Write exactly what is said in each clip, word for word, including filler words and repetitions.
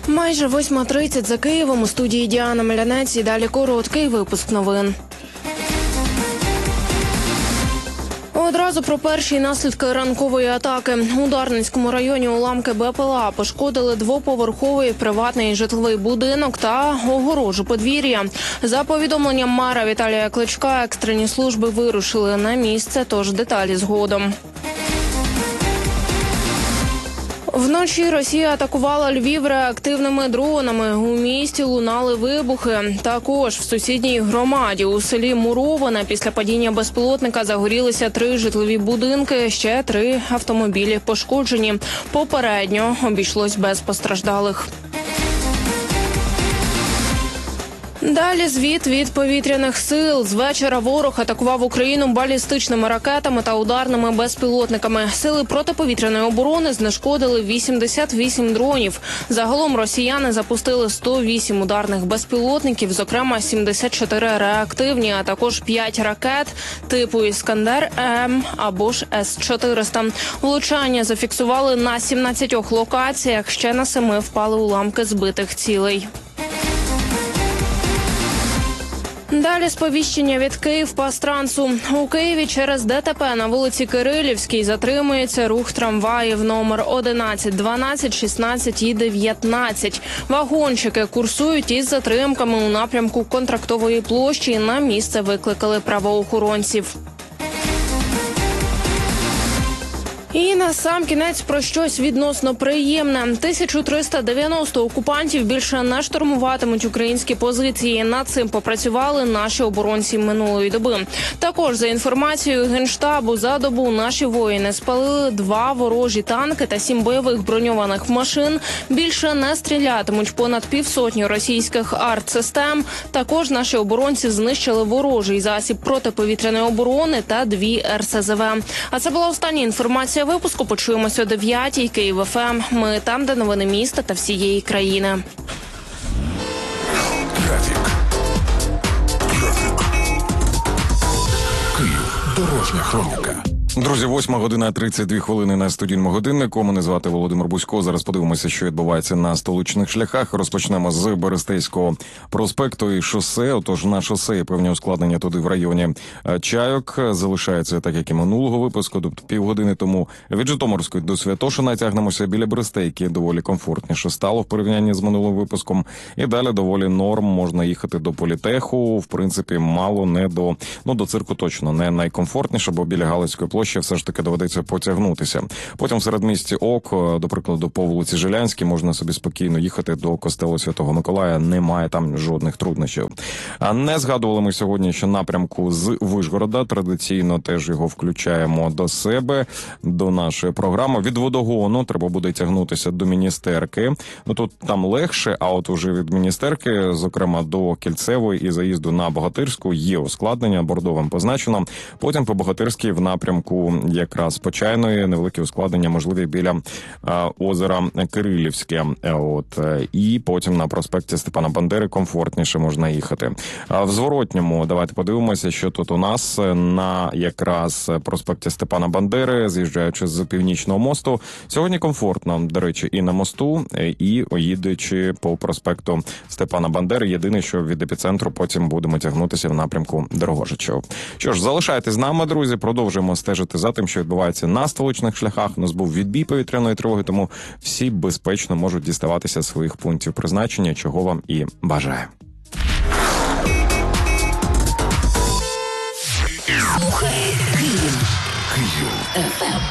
Майже восьма тридцять за Києвом. У студії Діана Мелянець і далі короткий випуск новин. Одразу про перші наслідки ранкової атаки. У Дарницькому районі уламки БПЛА пошкодили двоповерховий приватний житловий будинок та огорожу подвір'я. За повідомленням мера Віталія Кличка, екстрені служби вирушили на місце, тож деталі згодом. Вночі Росія атакувала Львів реактивними дронами. У місті лунали вибухи. Також в сусідній громаді у селі Муроване після падіння безпілотника загорілися три житлові будинки, ще три автомобілі пошкоджені. Попередньо обійшлось без постраждалих. Далі звіт від повітряних сил. З вечора ворог атакував Україну балістичними ракетами та ударними безпілотниками. Сили протиповітряної оборони знешкодили вісімдесят вісім дронів. Загалом росіяни запустили сто вісім ударних безпілотників, зокрема сімдесят чотири реактивні, а також п'ять ракет типу «Іскандер-М» або ж С чотириста. Влучання зафіксували на сімнадцятьох локаціях, ще на семи впали уламки збитих цілей. Далі сповіщення від «Київпастрансу». У Києві через ДТП на вулиці Кирилівській затримується рух трамваїв номер одинадцять, дванадцять, шістнадцять і дев'ятнадцять. Вагончики курсують із затримками у напрямку Контрактової площі. На місце викликали правоохоронців. І насамкінець про щось відносно приємне. тисяча триста дев'яносто окупантів більше не штурмуватимуть українські позиції. Над цим попрацювали наші оборонці минулої доби. Також, за інформацією Генштабу, за добу наші воїни спалили два ворожі танки та сім бойових броньованих машин. Більше не стрілятимуть понад півсотні російських артсистем. Також наші оборонці знищили ворожий засіб протиповітряної оборони та дві Ер Се Зе Ве. А це була остання інформація випуску. Почуємося о дев'ятій. Київ еф ем. Ми там, де новини міста та всієї країни. Трафік. Трафік. Київ. Дорожня хроніка. Друзі, восьма година тридцять дві хвилини на студійному годиннику. Мене звати Володимир Бузько. Зараз подивимося, що відбувається на столичних шляхах. Розпочнемо з Берестейського проспекту і шосе. Отож, на шосе є певні ускладнення туди в районі Чайок. Залишається так, як і минулого випуску, тобто півгодини тому. Від Житомирської до Святошина тягнемося біля Берестейки. Доволі комфортніше стало в порівнянні з минулим випуском. І далі доволі норм. Можна їхати до Політеху. В принципі, мало не до, ну, до цирку точно не найкомфортніше, бо біля Галицької площі ще все ж таки доведеться потягнутися. Потім в середмісті Ок, до прикладу, по вулиці Жилянській, можна собі спокійно їхати до костелу Святого Миколая. Немає там жодних труднощів. А не згадували ми сьогодні, що напрямку з Вишгорода. Традиційно теж його включаємо до себе, до нашої програми. Від Водогону треба буде тягнутися до Міністерки. Ну тут там легше, а от уже від Міністерки, зокрема до Кільцевої і заїзду на Богатирську, є ускладнення, бордовим позначено. Потім по Богатирській в напрямку якраз Почайної невеликі ускладнення можливі біля а, озера Кирилівське. От. І потім на проспекті Степана Бандери комфортніше можна їхати. А в зворотньому давайте подивимося, що тут у нас на якраз проспекті Степана Бандери, з'їжджаючи з Північного мосту. Сьогодні комфортно, до речі, і на мосту, і їдучи по проспекту Степана Бандери. Єдине, що від епіцентру потім будемо тягнутися в напрямку Дорогожичів. Що ж, залишайтесь з нами, друзі, продовжуємо стежити за тим, що відбувається на столичних шляхах. У нас був відбій повітряної тривоги, тому всі безпечно можуть діставатися своїх пунктів призначення, чого вам і бажаю. Слухай Київ. Київ. еф ем.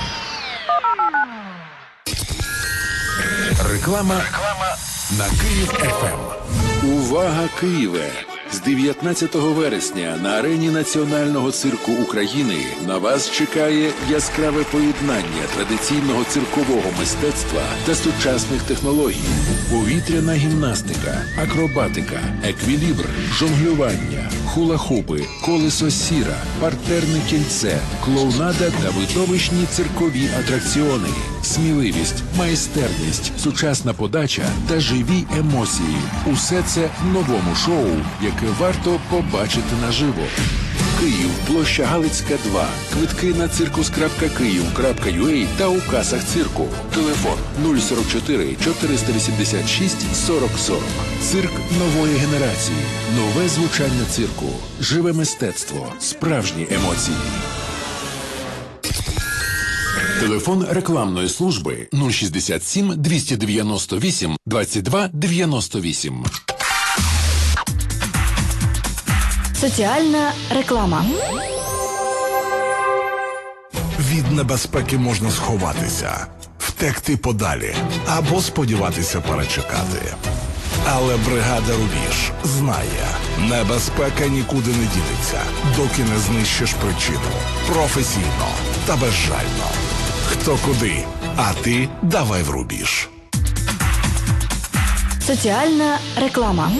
Реклама. Реклама на Київ еф ем. Увага, Києве! З дев'ятнадцятого вересня на арені Національного цирку України на вас чекає яскраве поєднання традиційного циркового мистецтва та сучасних технологій. Повітряна гімнастика, акробатика, еквілібр, жонглювання, хула-хупи, колесо сіра, партерне кільце, клоунада та видовищні циркові атракціони. Сміливість, майстерність, сучасна подача та живі емоції. Усе це в новому шоу, яке варто побачити наживо. Київ, площа Галицька, два. Квитки на циркус крапка київ крапка ю а та у касах цирку. Телефон нуль сорок чотири чотириста вісімдесят шість сорок сорок. Цирк нової генерації. Нове звучання цирку. Живе мистецтво. Справжні емоції. Телефон рекламної служби нуль шістдесят сім двісті дев'яносто вісім двадцять два дев'яносто вісім. Соціальна реклама. Від небезпеки можна сховатися, втекти подалі або сподіватися перечекати. Але бригада «Рубіж» знає, небезпека нікуди не дінеться, доки не знищиш причину. Професійно та безжально. Хто куди, а ти давай в «Рубіж». Соціальна реклама.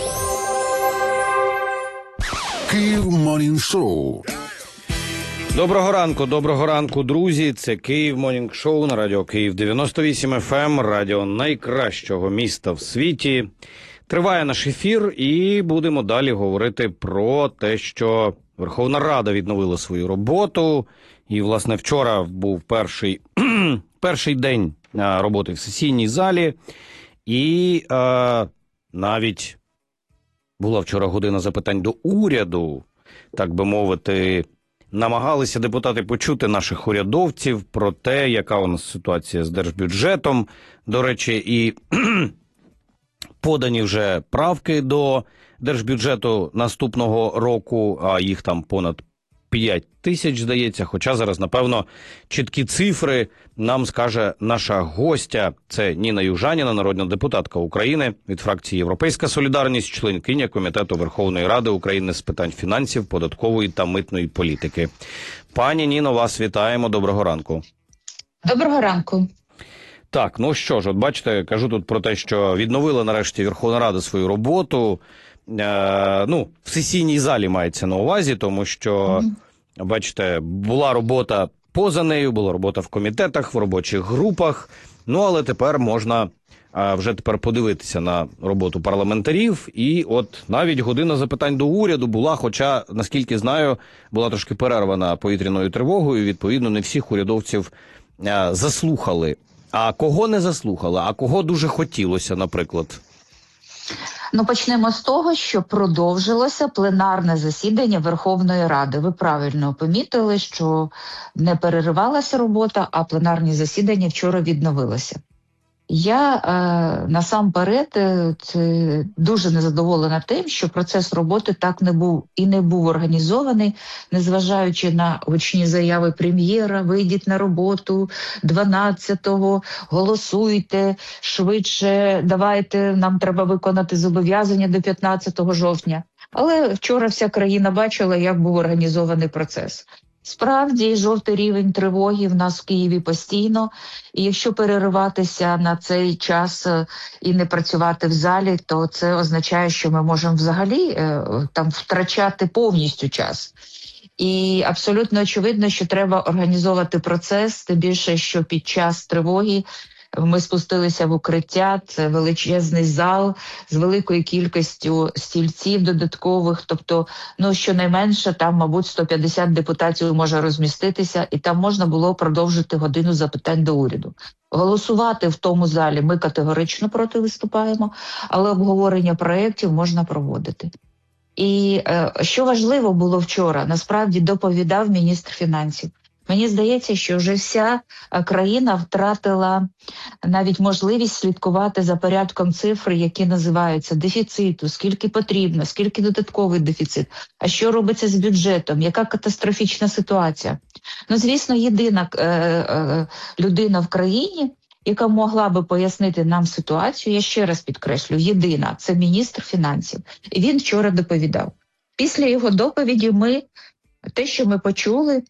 Київ Морнінг Шоу. Доброго ранку, доброго ранку, друзі. Це Київ Морнінг Шоу на радіо Київ дев'яносто вісім еф ем, радіо найкращого міста в світі. Триває наш ефір і будемо далі говорити про те, що Верховна Рада відновила свою роботу. І, власне, вчора був перший, перший день роботи в сесійній залі. І е, навіть була вчора година запитань до уряду, так би мовити. Намагалися депутати почути наших урядовців про те, яка у нас ситуація з держбюджетом. До речі, і подані вже правки до держбюджету наступного року, а їх там понад п'ять тисяч, здається. Хоча зараз, напевно, чіткі цифри нам скаже наша гостя. Це Ніна Южаніна, народна депутатка України від фракції «Європейська солідарність», членкиня Комітету Верховної Ради України з питань фінансів, податкової та митної політики. Пані Ніно, вас вітаємо. Доброго ранку. Доброго ранку. Так, ну що ж, от бачите, кажу тут про те, що відновила нарешті Верховна Рада свою роботу. Е, ну, в сесійній залі мається на увазі, тому що, mm-hmm. бачите, була робота поза нею, була робота в комітетах, в робочих групах, ну, але тепер можна е, вже тепер подивитися на роботу парламентарів, і от навіть година запитань до уряду була, хоча, наскільки знаю, була трошки перервана повітряною тривогою, відповідно, не всіх урядовців е, заслухали. А кого не заслухали, а кого дуже хотілося, наприклад? Ну, почнемо з того, що продовжилося пленарне засідання Верховної Ради. Ви правильно помітили, що не переривалася робота, а пленарні засідання вчора відновилося. Я е, насамперед е, дуже незадоволена тим, що процес роботи так не був і не був організований, незважаючи на гучні заяви прем'єра: вийдіть на роботу дванадцятого, голосуйте швидше, давайте, нам треба виконати зобов'язання до п'ятнадцятого жовтня. Але вчора вся країна бачила, як був організований процес. Справді, жовтий рівень тривоги в нас в Києві постійно, і якщо перериватися на цей час і не працювати в залі, то це означає, що ми можемо взагалі е, там втрачати повністю час. І абсолютно очевидно, що треба організовувати процес, тим більше, що під час тривоги ми спустилися в укриття, це величезний зал з великою кількістю стільців додаткових, тобто, ну, щонайменше, там, мабуть, сто п'ятдесят депутатів може розміститися, і там можна було продовжити годину запитань до уряду. Голосувати в тому залі ми категорично проти виступаємо, але обговорення проєктів можна проводити. І е, що важливо було вчора, насправді доповідав міністр фінансів. Мені здається, що вже вся країна втратила навіть можливість слідкувати за порядком цифр, які називаються дефіциту, скільки потрібно, скільки додатковий дефіцит, а що робиться з бюджетом, яка катастрофічна ситуація. Ну, звісно, єдина е, е, людина в країні, яка могла би пояснити нам ситуацію, я ще раз підкреслю, єдина, це міністр фінансів. І він вчора доповідав. Після його доповіді ми, те, що ми почули,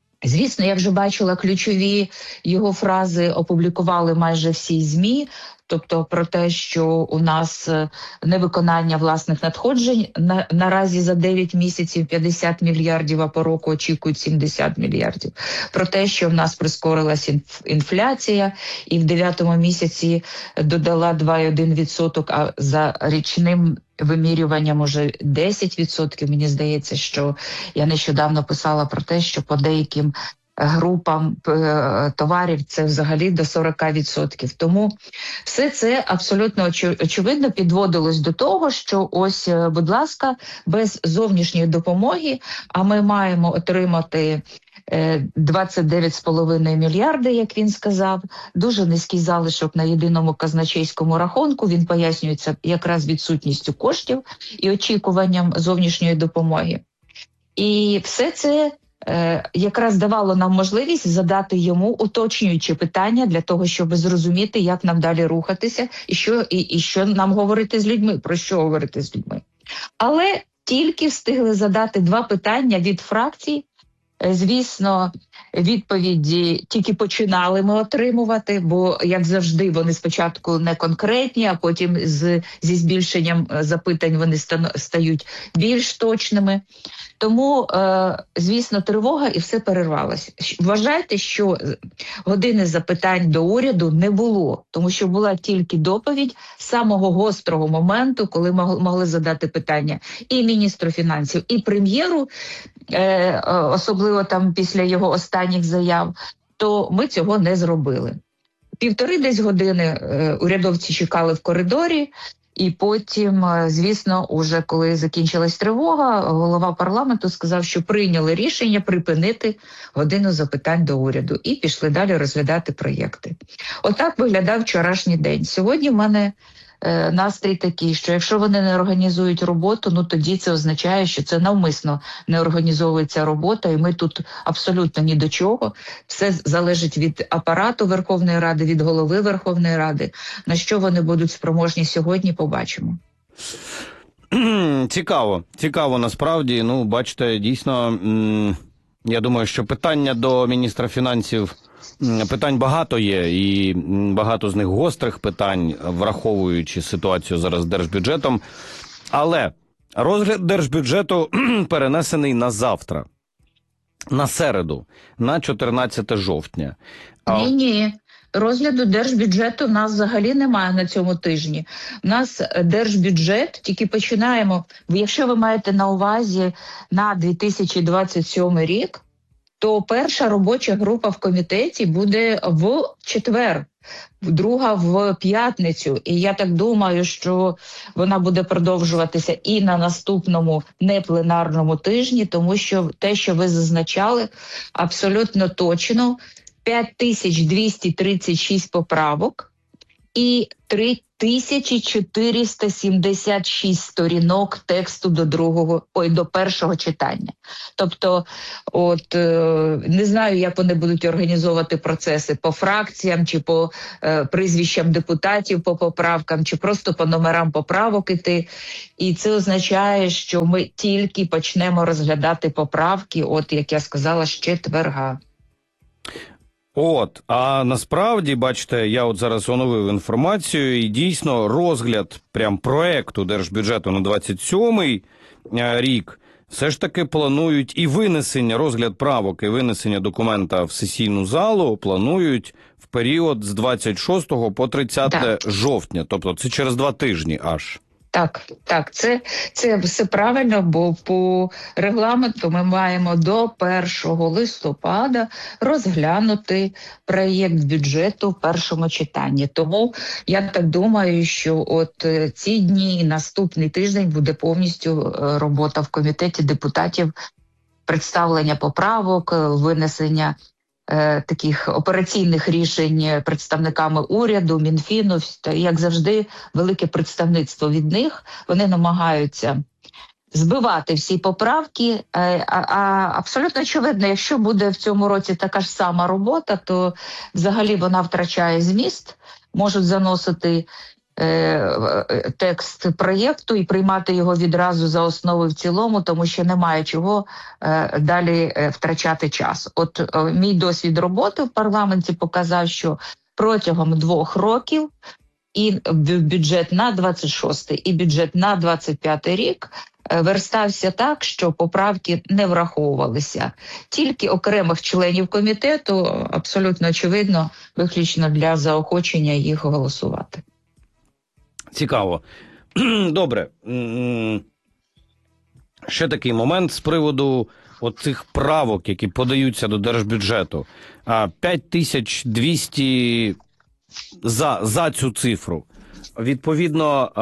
звісно, я вже бачила ключові його фрази, опублікували майже всі ЗМІ, тобто про те, що у нас невиконання власних надходжень на, наразі за дев'ять місяців п'ятдесят мільярдів, а по року очікують сімдесят мільярдів. Про те, що в нас прискорилася інфляція і в дев'ятому місяці додала два цілих один десятих відсотка, а за річним вимірюванням уже десять відсотків. Мені здається, що я нещодавно писала про те, що по деяким групам товарів це взагалі до сорок відсотків. Тому все це абсолютно очевидно підводилось до того, що ось, будь ласка, без зовнішньої допомоги, а ми маємо отримати двадцять дев'ять цілих п'ять десятих мільярди, як він сказав, дуже низький залишок на єдиному казначейському рахунку, він пояснюється якраз відсутністю коштів і очікуванням зовнішньої допомоги. І все це е, якраз давало нам можливість задати йому уточнюючі питання для того, щоб зрозуміти, як нам далі рухатися і що, і, і що нам говорити з людьми, про що говорити з людьми. Але тільки встигли задати два питання від фракцій. Звісно, відповіді тільки починали ми отримувати, бо, як завжди, вони спочатку не конкретні, а потім з, зі збільшенням запитань вони стають більш точними. Тому, е, звісно, тривога і все перервалося. Вважайте, що години запитань до уряду не було, тому що була тільки доповідь самого гострого моменту, коли могли задати питання і міністру фінансів, і прем'єру, е, особливо там після його останніх заяв, то ми цього не зробили. Півтори десь години е, урядовці чекали в коридорі, і потім, звісно, уже коли закінчилась тривога, голова парламенту сказав, що прийняли рішення припинити годину запитань до уряду і пішли далі розглядати проєкти. Отак виглядав вчорашній день. Сьогодні в мене е, настрій такий, що якщо вони не організують роботу, ну тоді це означає, що це навмисно не організовується робота, і ми тут абсолютно ні до чого. Все залежить від апарату Верховної Ради, від голови Верховної Ради. На що вони будуть спроможні сьогодні, побачимо. Цікаво, цікаво насправді. Ну, бачите, дійсно, я думаю, що питання до міністра фінансів, питань багато є, і багато з них гострих питань, враховуючи ситуацію зараз з держбюджетом. Але розгляд держбюджету перенесений на завтра, на середу, на чотирнадцяте жовтня. Ні-ні. Розгляду держбюджету в нас взагалі немає на цьому тижні. У нас держбюджет, тільки починаємо, якщо ви маєте на увазі на дві тисячі двадцять сьомий рік, то перша робоча група в комітеті буде в четвер, друга в п'ятницю. І я так думаю, що вона буде продовжуватися і на наступному непленарному тижні, тому що те, що ви зазначали, абсолютно точно, п'ять тисяч двісті тридцять шість поправок і три тисячі чотириста сімдесят шість сторінок тексту до другого, ой, до першого читання. Тобто, от е, не знаю, як вони будуть організовувати процеси по фракціям, чи по е, прізвищам депутатів по поправкам, чи просто по номерам поправок іти. І це означає, що ми тільки почнемо розглядати поправки, от як я сказала, з четверга. От, а насправді, бачите, я от зараз оновив інформацію, і дійсно розгляд прям проекту держбюджету на двадцять сьомий рік все ж таки планують і винесення, розгляд правок і винесення документа в сесійну залу планують в період з двадцять шостого по тридцяте жовтня, тобто це через два тижні аж. Так, так, це, це все правильно, бо по регламенту ми маємо до першого листопада розглянути проєкт бюджету в першому читанні. Тому я так думаю, що от ці дні і наступний тиждень буде повністю робота в комітеті депутатів, представлення поправок, винесення таких операційних рішень представниками уряду, Мінфіну, як завжди, велике представництво від них. Вони намагаються збивати всі поправки, а, а абсолютно очевидно, якщо буде в цьому році така ж сама робота, то взагалі вона втрачає зміст, можуть заносити текст проєкту і приймати його відразу за основу в цілому, тому що немає чого е, далі е, втрачати час. От е, мій досвід роботи в парламенті показав, що протягом двох років і бюджет на двадцять шостий, і бюджет на двадцять п'ятий рік верстався так, що поправки не враховувалися. Тільки окремих членів комітету, абсолютно очевидно, виключно для заохочення їх голосувати. Цікаво. Добре. Ще такий момент з приводу оцих правок, які подаються до держбюджету. п'ять тисяч двісті за, за цю цифру. Відповідно,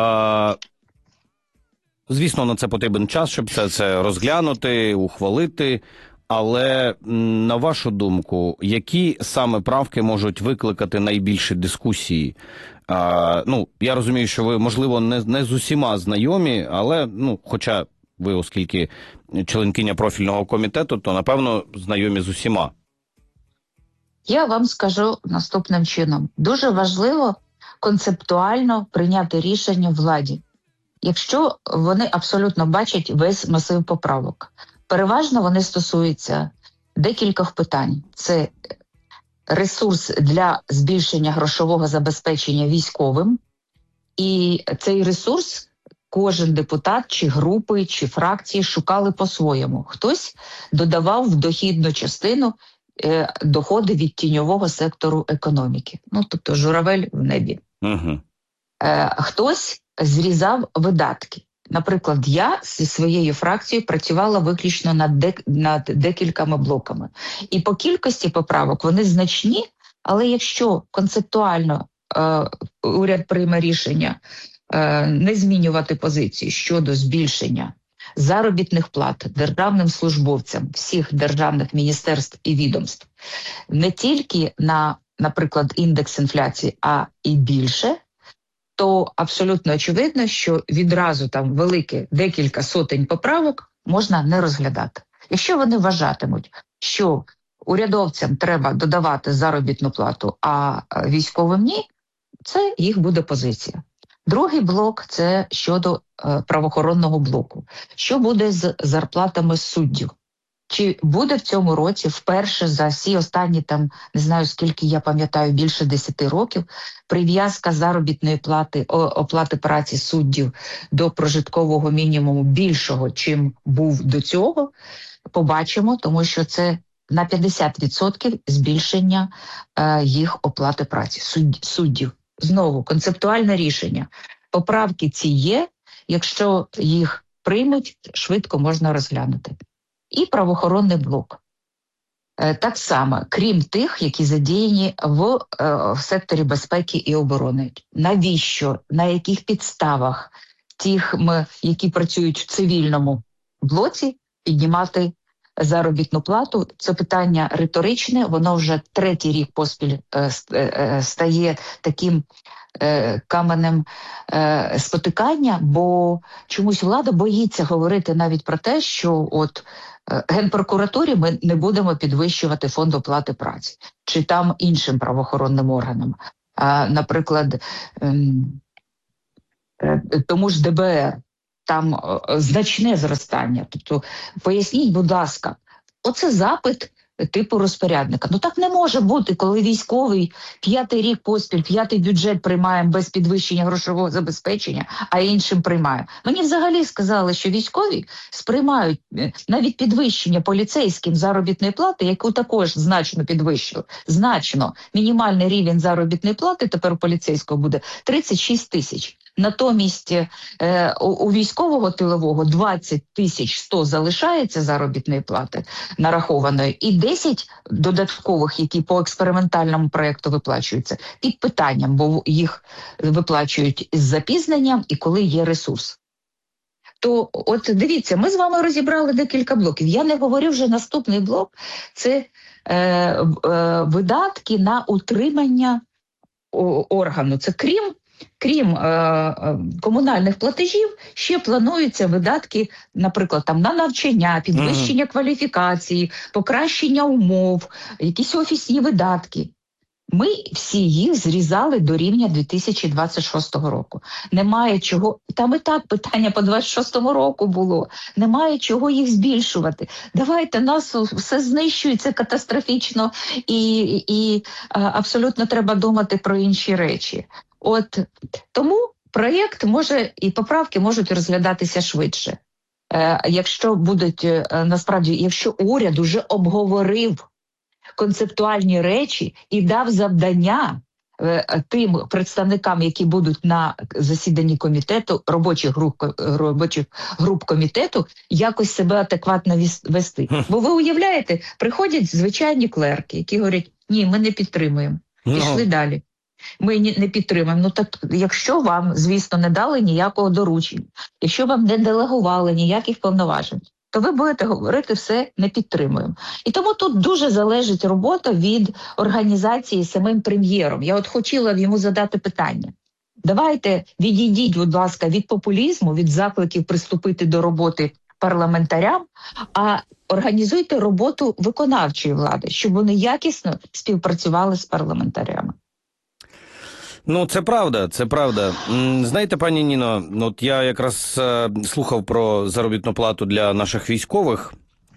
звісно, на це потрібен час, щоб це, це розглянути, ухвалити. Але, на вашу думку, які саме правки можуть викликати найбільші дискусії? А, ну, я розумію, що ви, можливо, не, не з усіма знайомі, але, ну, хоча ви, оскільки членкиня профільного комітету, то, напевно, знайомі з усіма. Я вам скажу наступним чином. Дуже важливо концептуально прийняти рішення владі, якщо вони абсолютно бачать весь масив поправок. Переважно вони стосуються декількох питань. Це ресурс для збільшення грошового забезпечення військовим. І цей ресурс кожен депутат, чи групи, чи фракції шукали по-своєму. Хтось додавав в дохідну частину е, доходи від тіньового сектору економіки. Ну, тобто журавель в небі. Угу. Е, хтось зрізав видатки. Наприклад, я зі своєю фракцією працювала виключно над, дек, над декількома блоками. І по кількості поправок вони значні, але якщо концептуально е, уряд прийме рішення е, не змінювати позиції щодо збільшення заробітних плат державним службовцям всіх державних міністерств і відомств, не тільки на, наприклад, індекс інфляції, а і більше, то абсолютно очевидно, що відразу там велике декілька сотень поправок можна не розглядати. Якщо вони вважатимуть, що урядовцям треба додавати заробітну плату, а військовим ні, це їх буде позиція. Другий блок – це щодо е, правоохоронного блоку. Що буде з зарплатами суддів? Чи буде в цьому році вперше за всі останні, там, не знаю скільки, я пам'ятаю, більше десяти років, прив'язка заробітної плати, оплати праці суддів до прожиткового мінімуму більшого, чим був до цього, побачимо, тому що це на п'ятдесят відсотків збільшення е, їх оплати праці, судд, суддів. Знову, концептуальне рішення. Поправки ці є, якщо їх приймуть, швидко можна розглянути. І правоохоронний блок. Е, так само, крім тих, які задіяні в, е, в секторі безпеки і оборони. Навіщо, на яких підставах тих, ми, які працюють в цивільному блоці, піднімати заробітну плату? Це питання риторичне, воно вже третій рік поспіль е, е, стає таким е, каменем е, спотикання, бо чомусь влада боїться говорити навіть про те, що от Генпрокуратурі ми не будемо підвищувати фонд оплати праці, чи там іншим правоохоронним органам. А, наприклад, ем, е, тому ж Д Б Р, там е, значне зростання. Тобто, поясніть, будь ласка, оце запит типу розпорядника. Ну так не може бути, коли військовий п'ятий рік поспіль, п'ятий бюджет приймаємо без підвищення грошового забезпечення, а іншим приймаємо. Мені взагалі сказали, що військові сприймають навіть підвищення поліцейським заробітної плати, яку також значно підвищили. Значно. Мінімальний рівень заробітної плати тепер у поліцейського буде тридцять шість тисяч. Натомість е, у, у військового тилового двадцять тисяч сто залишається заробітної плати нарахованої, і десять додаткових, які по експериментальному проєкту виплачуються, під питанням, бо їх виплачують з запізненням і коли є ресурс. То от дивіться, ми з вами розібрали декілька блоків. Я не говорю вже наступний блок, це е, е, видатки на утримання органу. Це крім Крім е, комунальних платежів, ще плануються видатки, наприклад, там на навчання, підвищення mm-hmm. кваліфікації, покращення умов, якісь офісні видатки. Ми всі їх зрізали до рівня дві тисячі двадцять шостого року. Немає чого, там і так питання по двадцять шостому року було, немає чого їх збільшувати. Давайте, нас все знищується катастрофічно і, і а, абсолютно треба думати про інші речі. От тому проєкт може і поправки можуть розглядатися швидше. Е, якщо будуть, е, насправді, якщо уряд уже обговорив концептуальні речі і дав завдання е, тим представникам, які будуть на засіданні комітету, робочих груп, робочих груп комітету, якось себе адекватно вести. Бо ви уявляєте, приходять звичайні клерки, які говорять, ні, ми не підтримуємо, пішли no. далі. Ми не підтримуємо. Ну так, якщо вам, звісно, не дали ніякого доручення, якщо вам не делегували ніяких повноважень, то ви будете говорити все не підтримуємо. І тому тут дуже залежить робота від організації самим прем'єром. Я от хотіла йому задати питання. Давайте відійдіть, будь ласка, від популізму, від закликів приступити до роботи парламентарям, а організуйте роботу виконавчої влади, щоб вони якісно співпрацювали з парламентарями. Ну, це правда, це правда. Знаєте, пані Ніно, от я якраз е, слухав про заробітну плату для наших військових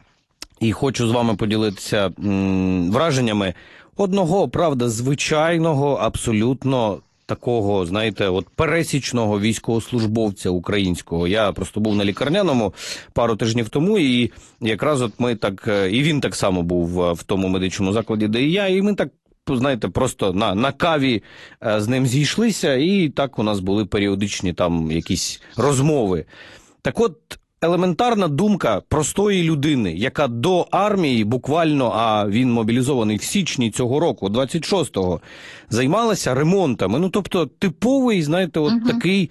і хочу з вами поділитися м, враженнями одного, правда, звичайного, абсолютно такого, знаєте, от пересічного військовослужбовця українського. Я просто був на лікарняному пару тижнів тому, і якраз от ми так, і він так само був в тому медичному закладі, де і я, і ми так, знаєте, просто на, на каві з ним зійшлися, і так у нас були періодичні там якісь розмови. Так от, елементарна думка простої людини, яка до армії буквально, а він мобілізований в січні цього року, двадцять шостого, займалася ремонтами. Ну, тобто, типовий, знаєте, от uh-huh. такий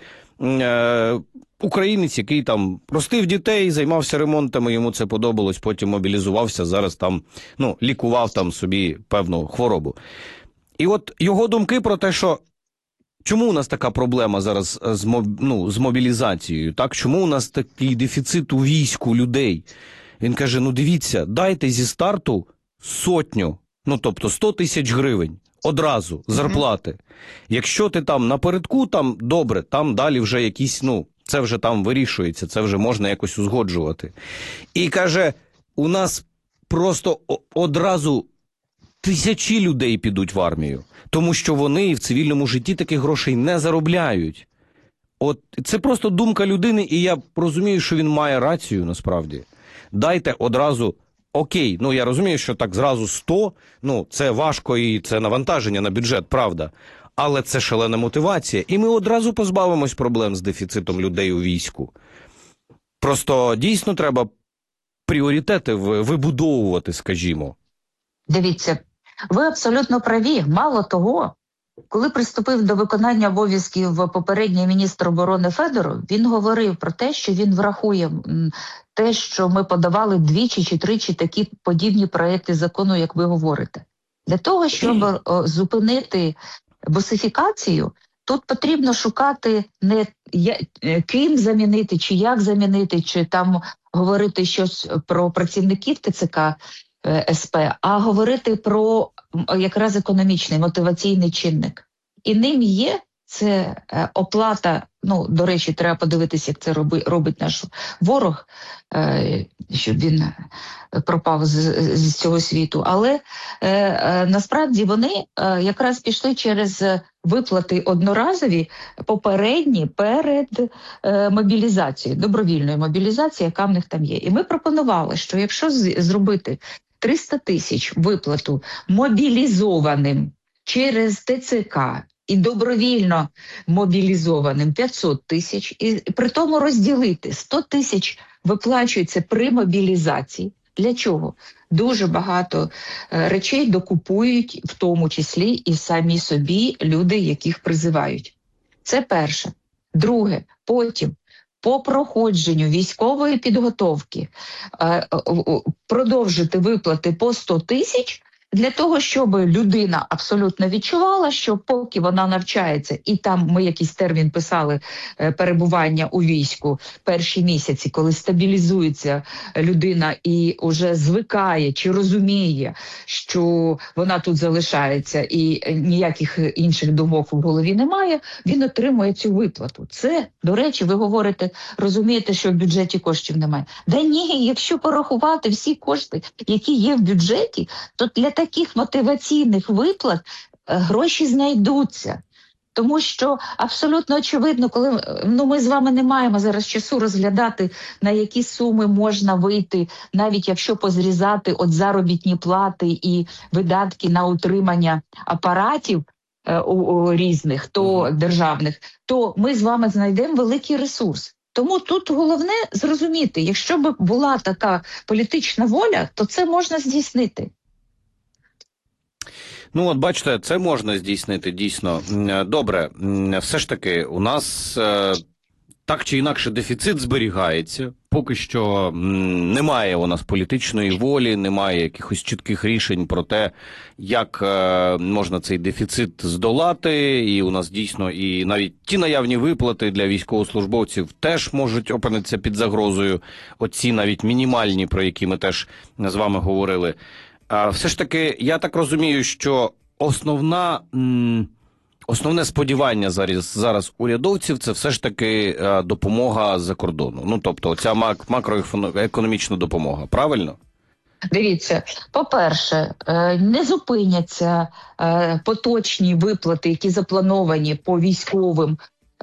е- українець, який там ростив дітей, займався ремонтами, йому це подобалось, потім мобілізувався, зараз там, ну, лікував там собі певну хворобу. І от його думки про те, що чому у нас така проблема зараз з, моб... ну, з мобілізацією, так? Чому у нас такий дефіцит у війську людей? Він каже, ну дивіться, дайте зі старту сотню, ну тобто сто тисяч гривень, одразу, зарплати. Якщо ти там напередку, там добре, там далі вже якісь, ну, це вже там вирішується, це вже можна якось узгоджувати. І каже, у нас просто одразу тисячі людей підуть в армію, тому що вони в цивільному житті таких грошей не заробляють. От це просто думка людини, і я розумію, що він має рацію насправді. Дайте одразу, окей, ну я розумію, що так зразу сто, ну це важко і це навантаження на бюджет, правда. Але це шалена мотивація, і ми одразу позбавимось проблем з дефіцитом людей у війську. Просто дійсно треба пріоритети вибудовувати, скажімо. Дивіться, ви абсолютно праві. Мало того, коли приступив до виконання обов'язків попередній міністр оборони Федоров, він говорив про те, що він врахує те, що ми подавали двічі чи тричі такі подібні проекти закону, як ви говорите. Для того, щоб зупинити босифікацію, тут потрібно шукати не ким замінити, чи як замінити, чи там говорити щось про працівників ТЦК, СП, а говорити про якраз економічний, мотиваційний чинник. І ним є це оплата, ну, до речі, треба подивитися, як це роби, робить наш ворог, щоб він пропав з, з цього світу. Але е, насправді вони е, якраз пішли через виплати одноразові, попередні, перед е, мобілізацією, добровільною мобілізацією, яка в них там є. І ми пропонували, що якщо з, зробити триста тисяч виплату мобілізованим через ТЦК і добровільно мобілізованим п'ятсот тисяч, і при тому розділити сто тисяч виплачується при мобілізації. Для чого? Дуже багато е, речей докупують, в тому числі і самі собі люди, яких призивають. Це перше. Друге, потім по проходженню військової підготовки е, е, продовжити виплати по сто тисяч, для того, щоб людина абсолютно відчувала, що поки вона навчається, і там ми якийсь термін писали е, перебування у війську перші місяці, коли стабілізується людина і вже звикає чи розуміє, що вона тут залишається і ніяких інших думок в голові немає, він отримує цю виплату. Це, до речі, ви говорите, розумієте, що в бюджеті коштів немає. Да ні, якщо порахувати всі кошти, які є в бюджеті, то для таких мотиваційних виплат гроші знайдуться. Тому що абсолютно очевидно, коли ну ми з вами не маємо зараз часу розглядати, на які суми можна вийти, навіть якщо позрізати от заробітні плати і видатки на утримання апаратів е, у, у різних, то державних, то ми з вами знайдемо великий ресурс. Тому тут головне зрозуміти, якщо б була така політична воля, то це можна здійснити. Ну, от бачите, це можна здійснити дійсно. Добре, все ж таки, у нас е, так чи інакше дефіцит зберігається. Поки що немає у нас політичної волі, немає якихось чітких рішень про те, як е, можна цей дефіцит здолати. І у нас дійсно і навіть ті наявні виплати для військовослужбовців теж можуть опинитися під загрозою. Оці навіть мінімальні, про які ми теж з вами говорили. Все ж таки, я так розумію, що основна, основне сподівання зараз, зараз урядовців – це все ж таки допомога з-за кордону. Ну, тобто, ця макроекономічна допомога. Правильно? Дивіться, по-перше, не зупиняться поточні виплати, які заплановані по військовим,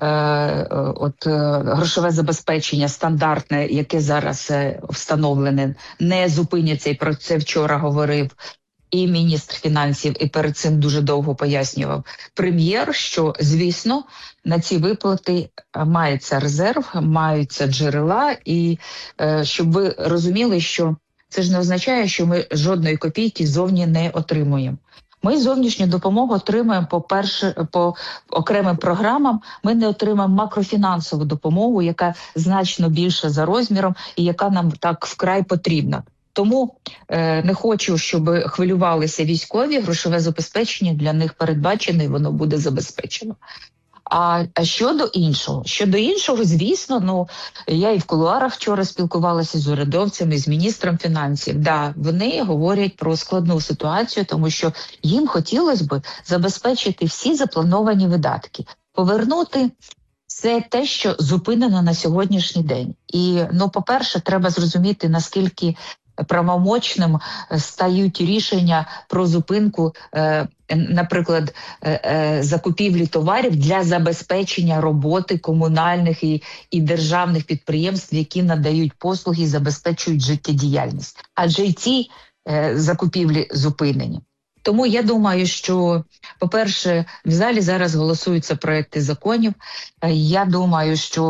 от грошове забезпечення стандартне, яке зараз встановлене, не зупиняться, і про це вчора говорив і міністр фінансів, і перед цим дуже довго пояснював прем'єр, що, звісно, на ці виплати мається резерв, маються джерела, і щоб ви розуміли, що це ж не означає, що ми жодної копійки зовні не отримуємо. Ми зовнішню допомогу отримуємо по перше, по окремим програмам. Ми не отримаємо макрофінансову допомогу, яка значно більша за розміром і яка нам так вкрай потрібна. Тому е, не хочу, щоб хвилювалися військові. Грошове забезпечення для них передбачено, і воно буде забезпечено. А, а щодо іншого, щодо іншого, звісно, ну я і в кулуарах вчора спілкувалася з урядовцями, з міністром фінансів. Да, вони говорять про складну ситуацію, тому що їм хотілося б забезпечити всі заплановані видатки, повернути все те, що зупинено на сьогоднішній день. І, ну, по-перше, треба зрозуміти, наскільки правомочним стають рішення про зупинку, е, наприклад, е, е, закупівлі товарів для забезпечення роботи комунальних і, і державних підприємств, які надають послуги і забезпечують життєдіяльність. Адже й ці е, закупівлі зупинені. Тому я думаю, що, по-перше, в залі зараз голосуються проекти законів. Я думаю, що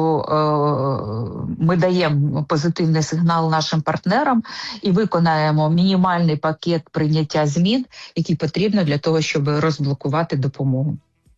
е, ми даємо позитивний сигнал нашим партнерам і виконаємо мінімальний пакет прийняття змін, який потрібно для того, щоб розблокувати допомогу.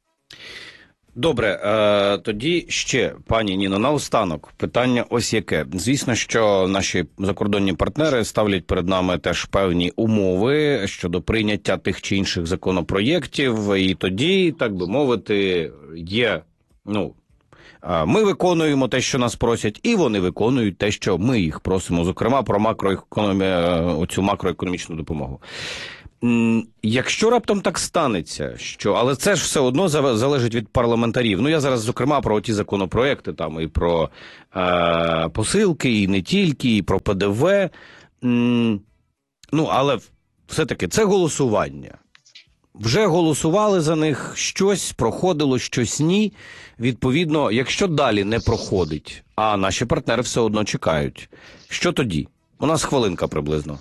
Добре, е, тоді ще, пані Ніно, наостанок питання ось яке. Звісно, що наші закордонні партнери ставлять перед нами теж певні умови щодо прийняття тих чи інших законопроєктів, і тоді, так би мовити, є, ну, ми виконуємо те, що нас просять, і вони виконують те, що ми їх просимо, зокрема про макроекономію, оцю макроекономічну допомогу. Якщо раптом так станеться, що, але це ж все одно залежить від парламентарів. Ну, я зараз, зокрема, про ті законопроекти, там, і про е, посилки, і не тільки, і про Пе Де Ве. М, ну, але все-таки це голосування. Вже голосували за них, щось проходило, щось ні. Відповідно, якщо далі не проходить, а наші партнери все одно чекають, що тоді? У нас хвилинка приблизно.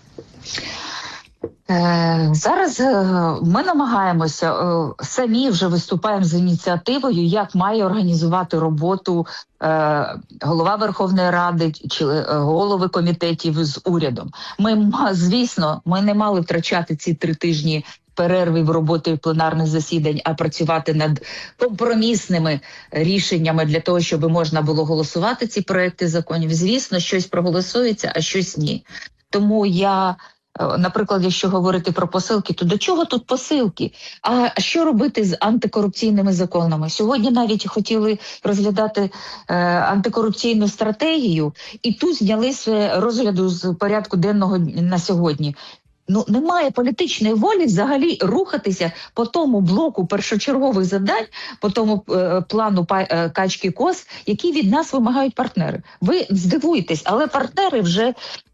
Зараз ми намагаємося, самі вже виступаємо з ініціативою, як має організувати роботу голова Верховної Ради чи голови комітетів з урядом. Ми, звісно, ми не мали втрачати ці три тижні перерви в роботі пленарних засідань, а працювати над компромісними рішеннями для того, щоб можна було голосувати ці проекти законів. Звісно, щось проголосується, а щось ні. Тому я... Наприклад, якщо говорити про посилки, то до чого тут посилки? А що робити з антикорупційними законами? Сьогодні навіть хотіли розглядати е, антикорупційну стратегію, і тут зняли з розгляду з порядку денного на сьогодні. Ну, немає політичної волі взагалі рухатися по тому блоку першочергових завдань, по тому е, плану е, качки-кос, які від нас вимагають партнери. Ви здивуєтесь, але партнери вже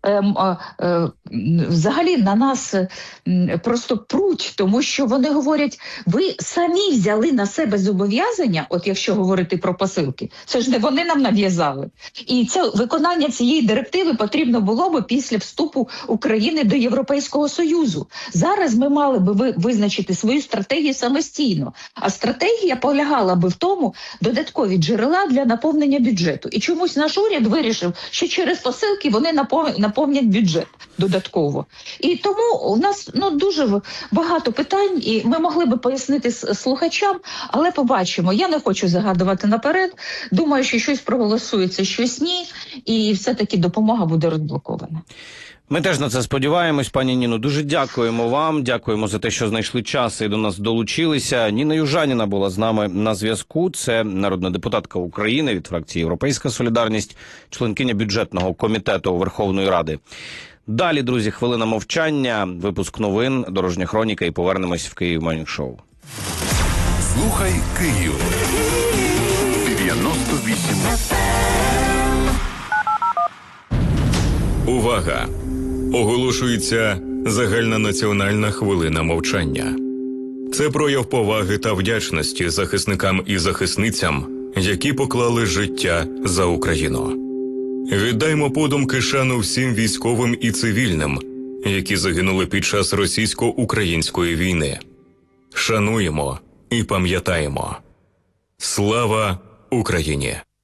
ем, е, е, взагалі на нас е, просто пруть, тому що вони говорять, ви самі взяли на себе зобов'язання, от якщо говорити про посилки, це ж не вони нам нав'язали. І це виконання цієї директиви потрібно було би після вступу України до Європейського Союзу. Зараз ми мали би ви, визначити свою стратегію самостійно, а стратегія полягала би в тому, додаткові джерела для наповнення бюджету. І чомусь наш уряд вирішив, що через посилки вони наповнять бюджет додатково. І тому у нас ну, дуже багато питань, і ми могли би пояснити слухачам, але побачимо. Я не хочу загадувати наперед. Думаю, що щось проголосується, щось ні, і все-таки допомога буде розблокована. Ми теж на це сподіваємось, пані Ніно. Дуже дякуємо вам, дякуємо за те, що знайшли час і до нас долучилися. Ніна Южаніна була з нами на зв'язку. Це народна депутатка України від фракції «Європейська солідарність», членкиня бюджетного комітету Верховної Ради. Далі, друзі, хвилина мовчання, випуск новин, дорожня хроніка і повернемось в Київ Morning Show. Слухай Київ. дев'яносто вісім. Увага! Оголошується загальнонаціональна хвилина мовчання. Це прояв поваги та вдячності захисникам і захисницям, які поклали життя за Україну. Віддаймо подумки шану всім військовим і цивільним, які загинули під час російсько-української війни. Шануємо і пам'ятаємо. Слава Україні!